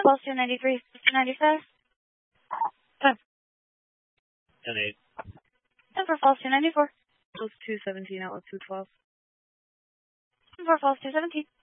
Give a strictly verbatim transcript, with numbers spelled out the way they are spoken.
False two ninety-three, two ninety-five. Time. ten eight. Time for false two ninety-four. Close two seventeen, outlet two twelve. Time for false two seventeen.